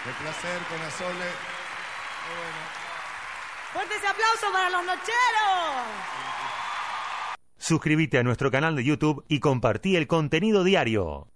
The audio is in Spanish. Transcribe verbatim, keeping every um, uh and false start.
Qué placer con Azole. Muy bueno. ¡Fuerte ese aplauso para los nocheros! Suscríbete a nuestro canal de YouTube y compartí el contenido diario.